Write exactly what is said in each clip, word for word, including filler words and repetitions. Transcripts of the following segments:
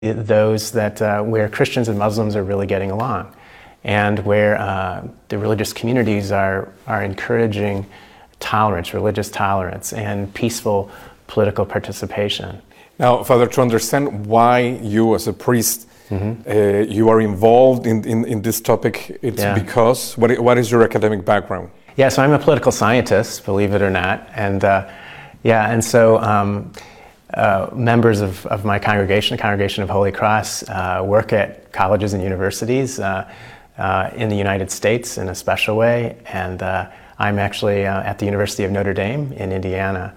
those that uh, where Christians and Muslims are really getting along, and where uh, the religious communities are are encouraging tolerance, religious tolerance, and peaceful political participation. Now, Father, to understand why you as a priest, Mm-hmm. uh, you are involved in, in, in this topic, it's Yeah. because, what, what is your academic background? Yeah, so I'm a political scientist, believe it or not, and uh, yeah, and so um, uh, members of, of my congregation, the Congregation of Holy Cross, uh, work at colleges and universities uh, uh, in the United States in a special way, and uh, I'm actually uh, at the University of Notre Dame in Indiana.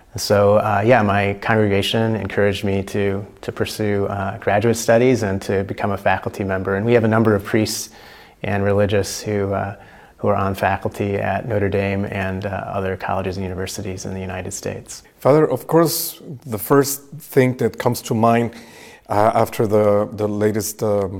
So uh, yeah, my congregation encouraged me to to pursue uh, graduate studies and to become a faculty member. And we have a number of priests and religious who uh, who are on faculty at Notre Dame and uh, other colleges and universities in the United States. Father, of course, the first thing that comes to mind uh, after the the latest um,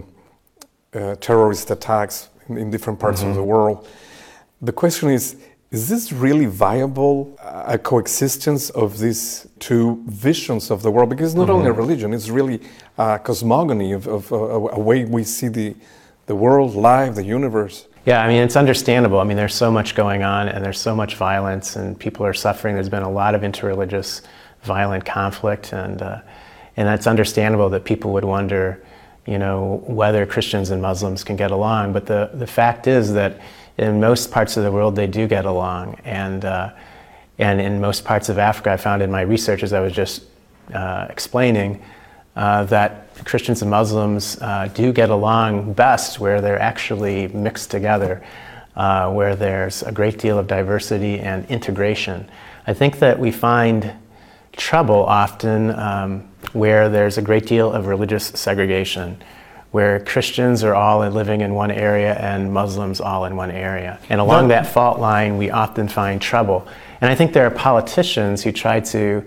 uh, terrorist attacks in, in different parts mm-hmm. of the world, the question is. Is this really viable, uh, a coexistence of these two visions of the world? Because it's not mm-hmm. only a religion, it's really a cosmogony of, of uh, a way we see the, the world, life, the universe. Yeah, I mean, it's understandable. I mean, there's so much going on and there's so much violence and people are suffering. There's been a lot of interreligious violent conflict, and uh, and it's understandable that people would wonder, you know, whether Christians and Muslims can get along. But the, the fact is that in most parts of the world, they do get along, and uh, and in most parts of Africa, I found in my research, as I was just uh, explaining, uh, that Christians and Muslims uh, do get along best where they're actually mixed together, uh, where there's a great deal of diversity and integration. I think that we find trouble often um, where there's a great deal of religious segregation, where Christians are all living in one area and Muslims all in one area. And along that fault line, we often find trouble. And I think there are politicians who try to,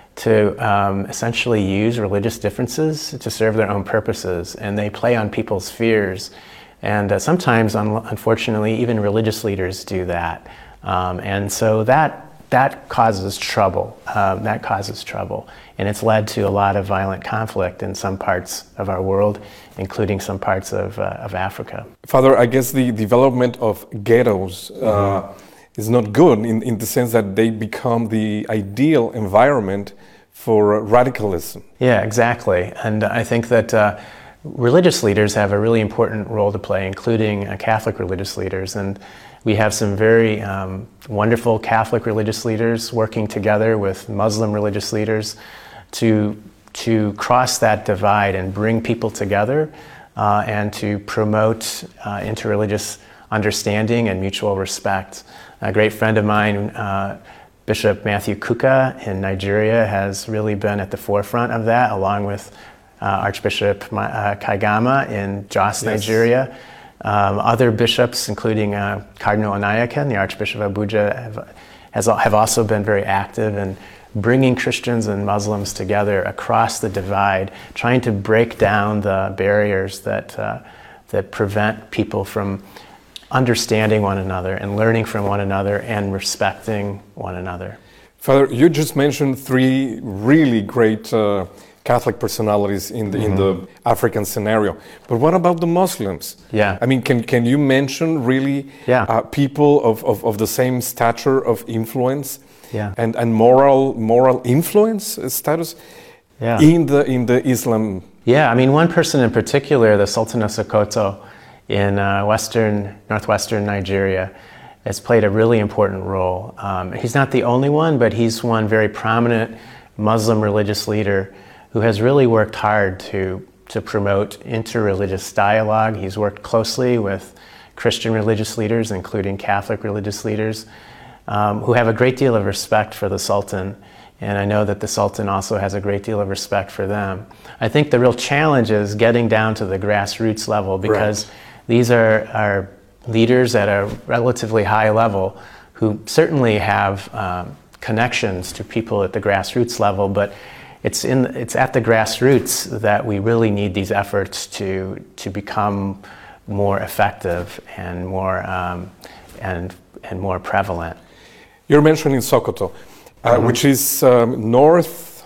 to um, essentially use religious differences to serve their own purposes, and they play on people's fears. And uh, sometimes, un- unfortunately, even religious leaders do that. Um, and so that that causes trouble. Um, that causes trouble. And it's led to a lot of violent conflict in some parts of our world, including some parts of, uh, of Africa. Father, I guess the development of ghettos uh, mm-hmm. is not good in, in the sense that they become the ideal environment for radicalism. Yeah, exactly. And I think that uh, religious leaders have a really important role to play, including uh, Catholic religious leaders. And we have some very um, wonderful Catholic religious leaders working together with Muslim religious leaders to, to cross that divide and bring people together uh, and to promote uh, interreligious understanding and mutual respect. A great friend of mine, uh, Bishop Matthew Kuka in Nigeria, has really been at the forefront of that, along with uh, Archbishop uh, Kaigama in Jos, yes. Nigeria. Um, other bishops, including uh, Cardinal Anayakan, the Archbishop of Abuja, have, has, have also been very active in bringing Christians and Muslims together across the divide, trying to break down the barriers that, uh, that prevent people from understanding one another and learning from one another and respecting one another. Father, you just mentioned three really great uh, Catholic personalities in the mm-hmm. in the African scenario, but what about the Muslims? Yeah, I mean, can can you mention really yeah. uh, people of, of, of the same stature of influence yeah. and, and moral moral influence uh, status yeah. in the in the Islam? Yeah, I mean, one person in particular, the Sultan of Sokoto in uh, western northwestern Nigeria, has played a really important role. Um, he's not the only one, but he's one very prominent Muslim religious leader who has really worked hard to, to promote interreligious dialogue. He's worked closely with Christian religious leaders, including Catholic religious leaders, um, who have a great deal of respect for the Sultan. And I know that the Sultan also has a great deal of respect for them. I think the real challenge is getting down to the grassroots level, because right. these are, are leaders at a relatively high level who certainly have um, connections to people at the grassroots level, but It's in. It's at the grassroots that we really need these efforts to to become more effective and more um, and and more prevalent. You're mentioning Sokoto, uh, mm-hmm. which is um, north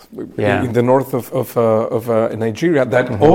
Yeah. in the north of of, uh, of uh, Nigeria that